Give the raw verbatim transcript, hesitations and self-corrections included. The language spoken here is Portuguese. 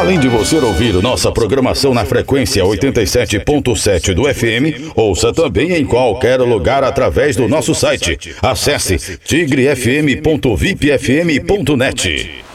Além de você ouvir nossa programação na frequência oitenta e sete ponto sete do F M, ouça também em qualquer lugar através do nosso site. Acesse tigre f m ponto vip f m ponto net.